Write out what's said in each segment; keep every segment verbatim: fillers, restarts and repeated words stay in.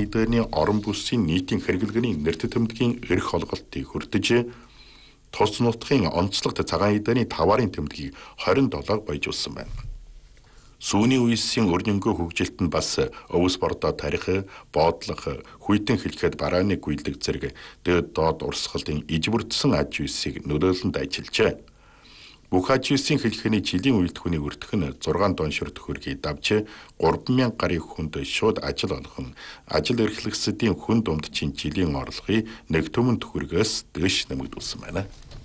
цагаан эдэрний орон бүсийн нийтийн хэрэглэгээний нэрт тэмдгийн эрх олголтыг хүртэж тус нутгийн онцлогт цагаан эдэрний таварын тэмдгийг хорин долоог баяжуулсан байна. Сүүний үеийн өрнөнгөө хөгжилт нь бас өвс бордоо тарих, боодлох, хүйтэн хэлэхэд барааны гүйлдэг зэрэг дээд доод урсгалын ижбүрдсэн аж үйлсийг нөлөөлөнд ажиллажээ. Бүх аж үйлсийн хэлхээний жилийн үйлдвэрний өртөх нь зургаан доншир төхөргийг давж гурван мянга гаруй хүнд шууд ажил олох нь ажил эрхлэгсдийн хүн дундчийн жилийн орлогыг нэг төмөн төхөргөөс дээш нэмэгдүүлсэн байна.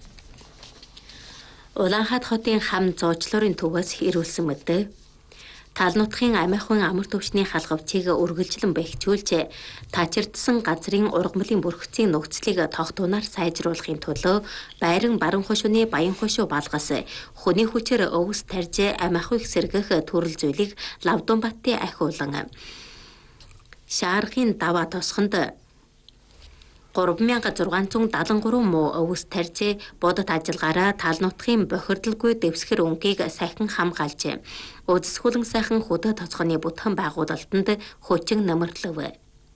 Улаанхайд хотын хам зуучлуурын төвөөс ирүүлсэн мэдээ. Тал нутгийн амиахын амар төвчний халгавчийг үргэлжлэн бэхжүүлж таачирдсан газрын ургамлын бүрхцийн нөхцөлийг тогтунаар сайжруулахын төлөө байран баран хошууны баян хошуу балгас хүний хүчээр өвс тарьж амиахыг сэргэх төрөл зүйлийг Лавдунбатын ахиулан Шааргын даваа тосхонд гурван мянга зургаан зуун дадлан гурван муу өвс тарьж бодот ажиллагаараа тал нутгийн бохирдолгүй дэвсгэр өнгийг сахин хамгаалж Удасхүлэн сайхан хөдөө тоцхоны бүтгэн байгуулалтанд хүчин нэмэрлэв.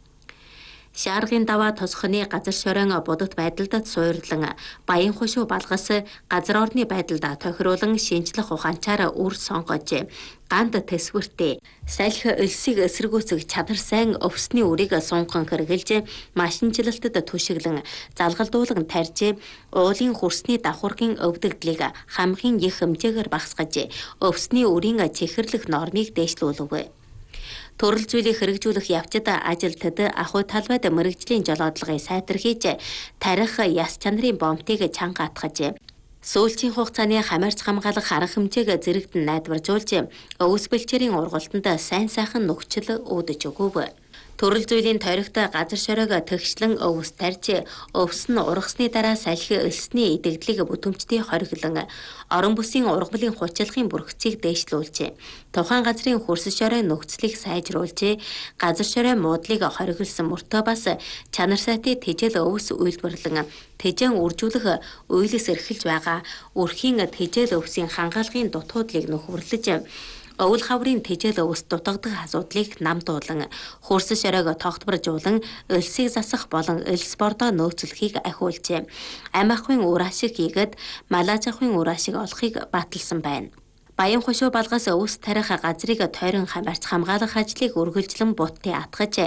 Шааргын даваа тосхоны газар шорон бодот байдалд суйрлан баян хошуу балгас газар орны байдалд тохируулан шинжлэх ухаанчаар үр сонгож ганд төсвөртэй салхи өлсийг эсэргүүцэх чадар сайн өвсний үрийг сунхан хэрэгжилж машинжилалтад түшиглэн залгалдуулан тарьж уулын хөрсний давхургийн өвдөгдлийг хамгийн их хэмжээгээр багасгаж өвсний үрийн чихэрлэх нормыг дээшлүүлв. Төрөл зүйлийг хэрэгжүүлэх явцад ажилтад ахуй талбайд мэрэгжлийн жолоодлогыг сайтархиж тарих яс чанарын бомтыг чанга атгаж сүүлчийн хугацааны хамаарч хамгаалах арга хэмжээг зэрэгдэн найдваржуулж өвс бэлчээрийн ургалтанд сайн сайхан нөхцөл үүдэж өгөв. Төрөл зүйлийн тойрогт газар шороог тэгшлэн өвс тарьж өвс нь ургасны дараа салхи өлсний идэгдлийг бүтэмжтэй хориглон орон бүсийн ургамлын хучлагын бүрхцийг дээшлүүлж тухайн газрын хөрс шорой нөхцөлийг сайжруулж газар шорой муудлыг хориглосон мөртөө бас чанар сайтын тэжээл өвс үйлдвэрлэн тэжээн үржүүлэх үйлс эрхэлж байгаа өрхийн тэжээл өвсийн хангаалгын дутуудлыг нөхөрлөж Өвөл хаврын тэжээл өвс дутагдах асуудлыг намдуулан хөрс шоройг тогтворжуулан өлсийг засах болон өлс бордоо нөөцлөхийг ахиулжээ. Амь ахуйн үр ашиг хийгээд малаж ахуйн үр ашиг олохыг баталсан байна. Баян хошуу балгаас өвс тарих газрыг тойрон хамаарч хамгаалах ажлыг үргэлжлэн бутын атгаж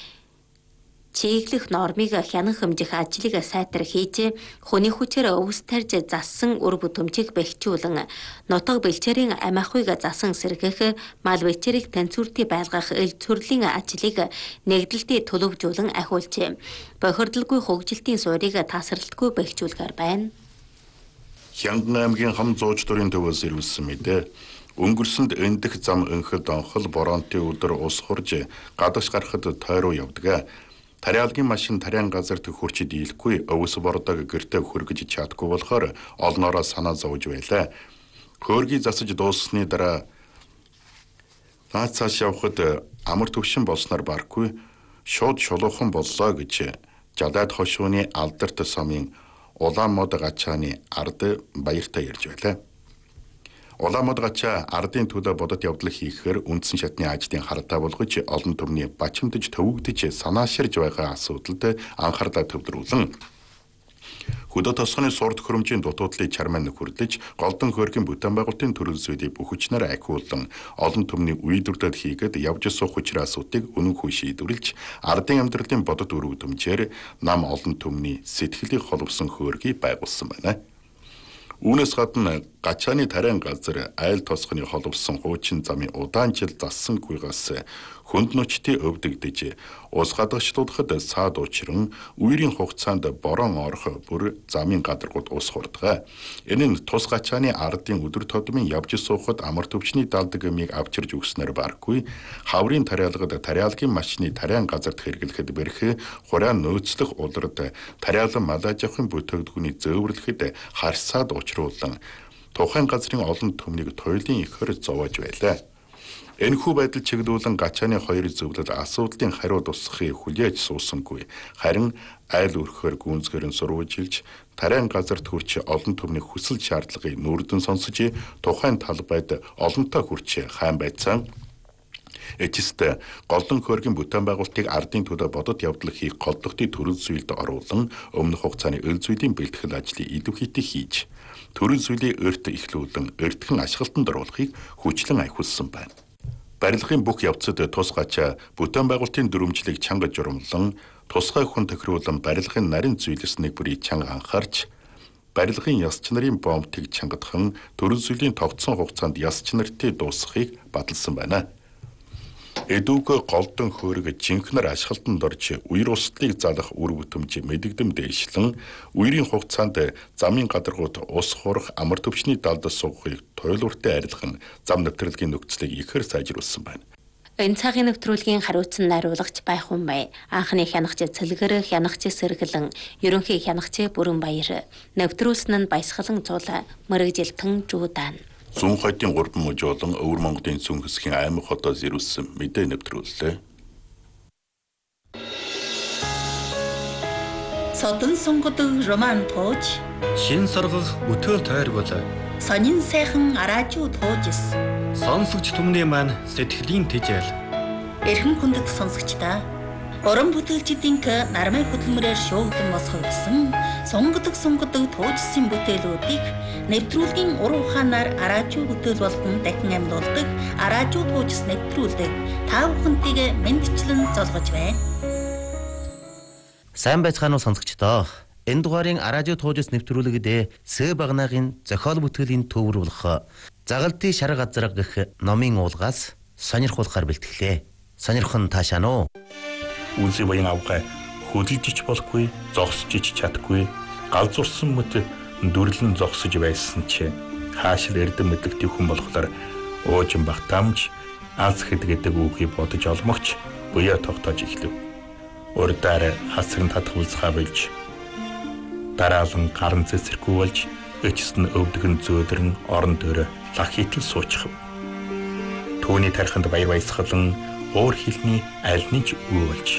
чиглэх нормыг хянах хэмжих ажлыг сайтар хийж хүний хүчээр өвс тарьж зассан үр бүтэмжийг бэхжүүлэн нутаг бэлчээрийн амь ахуйг засан сэргэх мал бэлчээрийг танцвэртий байлгах эл төрлийн ажлыг нэгдэлтэд төлөвжүүлэн ахиулжээ. Бохирдолгүй хөгжилтийн суурийг тасралтгүй бэхжүүлгээр байна. Хянган аймгийн хам зуучлуурын төвөөс ирүүлсэн мэдээ. Өнгөрсөнд эндэх зам өнхөд онхол боронтын өдөр ус хурж гадагш гарахад тойруу явдаг. Тариалгийн машин тариан газар төхөрч дийлэхгүй өвс бордог гэртээ хөргөж чадгүй болохоор олноороо санаа зовж байлаа. Хөөргийг засаж дууссаны дараа наад цааш явхад амар төвшин болсноор барахгүй шууд шулуухан боллоо гэж Жадаад хошууны алдарт сумын Улаанмод гачааны ард баяртай ярьж байлаа. Улаанмод гачаа ардын төлөө бодот явдал хийхээр үндсэн шатны ажлын хардаа болгож олон төрний бачимдж төвөгдөж санааширж байгаа асуудалд анхаарлаа төвлөрүүлэн хөдөө тосгоны сурд хөрөмжийн дутуудлыг чарман нөхөрлөж голдон хөөргийн бүтээн байгуулалтын төрөл зүйлийг бүх хүчнээр ахиулан олон төмний үйлдвэрлэлд хийгээд явж суух хүчрээ асуудыг үнэнгүй шийдвэрлэж ардын амьдралын бодот өргөдөмжээр нам олон төмний сэтгэлийг холбосон хөөргийг байгуулсан байна. Үүнээс гадна гачааны тариан газар айл тосгоны холбосон хуучин замын удаан жил зассангүйгээс хүнд нүчтэй өвдөгдөж ус гадагшлуулахад саад учран үерийн хугацаанд борон орох бүр замын гадаргууд ус хурдгаа. Энэ нь тус гачааны ардын өдөр тодмын явж суухад амар төвчний далдаг юмыг авчирж өгснөр баргүй хаврын тариалгад тариалгийн машины тариан газарт хэрэглэхэд бэрх хураан нөөцлөх улирд тариалан малаж авахын бүтээгдэхүүний зөөвөрлөхөд харсаад учруулан тухайн газрын олон төмнийг туйлын ихэр зовоож байлаа. Энэхүү байдал чиглүүлэн гачааны хоёр зөвлөлд асуудлын хариу тусахыг хүлээж суусангүй. Харин айл өрхөөр гүнзгэрэн сурвалжилж тариан газарт хүрч олон төмний хүсэл шаардлагыг нүрдэн сонсож тухайн талбайд олонтой хүрч хайн байцаан Эцэст голдон хөөргийн бүтээн байгуулалтыг ардын төлөө бодод явдал хийх голдогтын төрөл зүйлд оруулан өмнөх хугацааны өл зүйлийн бэлтгэл ажлыг идэвхийтэй хийж төрөл зүйлийг өрт эхлүүлэн өртгөн ашиглалтанд оруулахыг хүчлэн айхуулсан байна. Барилгын бүх явцад тусгайч бүтээн байгуулалтын дүрмжлийг чанга журамлан тусгай хүн тохируулан барилгын нарийн зүйлс нэг бүрийг чанга анхаарч барилгын яс чанарын бомбтыг чангадхан төрөл зүйлийн тогтсон хугацаанд яс чанартай дуусгахыг баталсан байна. Эдүүг голдон хөөрөг жинхнэр ашиглалтанд орж үер услыг залах үр бүтэмж мэдэгдэм дээшлэн үерийн хугацаанд замын гадаргуут ус хурах амар төвчний далд суугахыг туйлууртай арилган зам нэвтрэлгийн нөхцөлийг ихээр сайжруулсан байна. Энэ цагийн нэвтрүүлгийн хариуцсан найруулагч Байхун Бай, анхны хянагч Цэлгэр, хянагч Сэргэлэн, ерөнхий хянагч Бүрэн Баяр, нэвтрүүлсэн нь Баясгалан Цуул, Мөрөгжилтэн Жуудаан. Зүүн хотын гурван мужуулан Өвөр Монголын зүүн хэсгийн аймаг хотоос ирүүлсэн мэдээ нэвтрүүллээ. Содон сонгодог роман тууж, шин соргох бүтээл тойргол, сонин сайхан араажуу туужс, сонсогч түмний маань сэтгэлийн тэжээл, эрхэм хүндэт сонсогчдаа уран бүтээлчдийн нармай хөдөлмөрөөр шуугдан босгогдсон сонгодог сонгодог туужсын бүтээлүүдийг нэвтрүүлгийн уран ухаанаар араажуу бүтээл болгон дахин амьлуулдаг араажуу туужс нэвтрүүлдэг та бүхэнтэйг мэндчлэн золгож байна. Сайн байцгаана уу сонсогчдоо. Энэ дугаарын араажуу туужс нэвтрүүлэгдээ Сэ Багнаагийн зохиол бүтээлийн төвөр болох Загалдын шар газар гэх номын уулгаас сонирхуулахаар бэлтгэлээ. Сонирхон таашаана уу? Үнсээ баян авгай хөдөлж болохгүй, зогсож ич чадахгүй, галзуурсан мэт дүрлэн зогсож байсан ч хаашил эрдэм мэдлэгтэй хүн болохоор уужин багтаамж аз хэдгэдэг үгийг бодож олмогч буяа тогтоож эхлэв. Урдаар хасрын татгалзахаа болж дараалан гаран цэцэргүй болж эцэст нь өвдгөн зөөдрөн орон дээр лах хитл суучихв. Түүний тархинд баяр баясгалан уур хилний аль нэг үе болж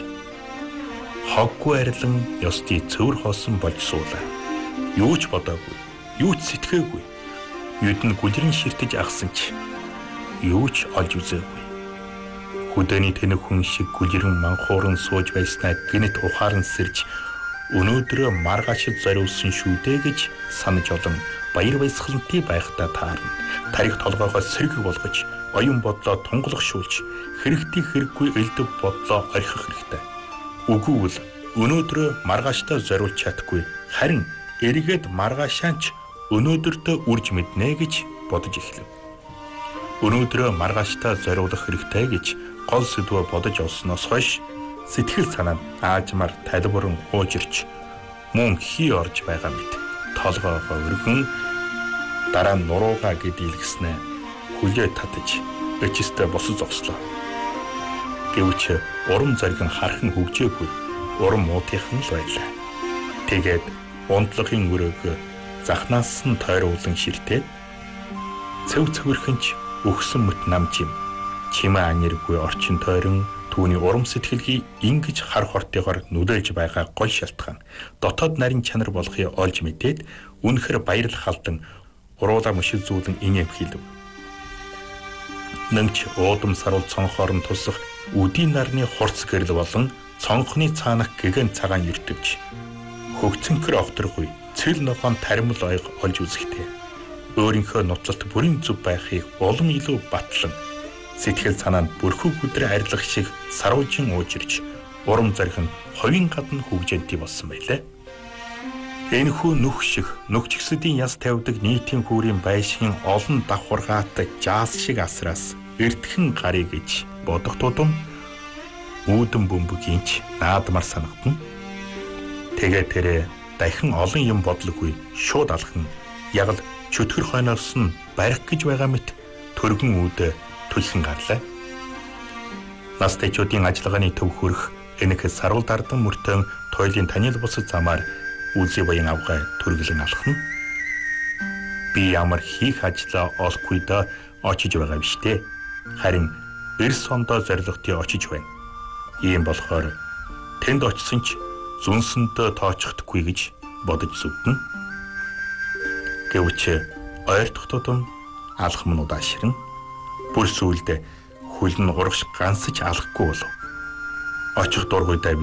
хоггүй арилан ёсти цөвөр хоосон болж суулаа. Юу ч бодоогүй, юу ч сэтгэгээгүй. Юуд нь гүлрэн ширтэж ахсан ч юу ч олж үзээгүй. Хүдээний тэнэг хүн шиг гүлрэн манхууран сууж байснаа гинэт ухаан сэрж өнөөдрөө маргаашид зориулсан шүү дээ гэж санаж олон баяр баясгалантай байхдаа таарна. Тарих толгоогоо сэрэг болгож оюун бодлоо тунгалахшуулж хэрэгтэй хэрэггүй элдв бодлоо орхих хэрэгтэй. Үгүй бол өнөөдрөө маргааштай зориулж чадахгүй харин эргээд маргаашаанч өнөөдөртөө үрж мэднэ гэж бодож эхлэв. Өнөөдрөө маргааштай зориулах хэрэгтэй гэж гол сэдвээ бодож олсноос хойш сэтгэл санаа нь аажмаар тайлбарн уужирч мөн хий орж байгаа мэт толгоогоо өргөн дараа нь нуруугаа гэдийлгэснэ хүлээ татаж эцэстээ босож зогслоо. Гэвч урам зориг нь хархан хөгжөөгүй урам муутайхан л байлаа. Тэгээд унтлагын өрөөг захнаас нь тойруулан ширтээд цэв цэвэрхэнч өгсөн мэт намжим чимээ аниргүй орчин тойрон түүний урам сэтгэлгийг ингэж хар хортойгоор нүдэлж байгаа гол шалтгаан дотоод нарийн чанар болохыг олж мэдээд үнэхэр баярлах халдан уруулаа мөшил зүүлэн инэв хийлв. Нэмч уудам саруул цонхоор нь тусах үдийн нарны хурц гэрэл болон цонхны цаанах гэгэн цагаан ертөвч хөгцөнхөр огторгүй цэл ногоон таримл ойг олж үзэхтэй өөрийнхөө нуцалт бүрийн зүв байхыг улам илүү батлан сэтгэл санаанд бүрхүү өдрө арилгах шиг саруулжин уужирч урам зориг нь ховын гадна хөгжөнтэй болсон байлаа. Энэхүү нүх шиг нүгчгсдийн яс тавьдаг нийтийн хүүрийн байшин олон давхаргаатай жаас шиг асраас эртхэн гарыг гэж бодох тутам үүдэн бөмбөгийнч наадмар санагдана. Тэгээ тэрэ дахин олон юм бодлоггүй шууд алхан яг л чөтгөр хойноос нь барих гэж байгаа мэт төргөн үүдэ түлхэн гарлаа. Настайчуудын ажиллагааны төв хөрөх энэхэ саруул дардан мөртөн тойлын танил бусад замаар үлзий баян авгай төрглөн алхна. Би ямар хийх ажлаа олохгүй да очиж байгаа биш дээ. Харин эрс сондоо зоригтой очиж байна. Ийм болохоор тэнд очисон ч зүнсэндээ тооцохдохгүй гэж бодож зүвдэн. Гэвч ойртох тутам алхам нь удаашран бүр сүүлдээ хөл нь урагш гансаж алахгүй болов. Очих дургуйдаа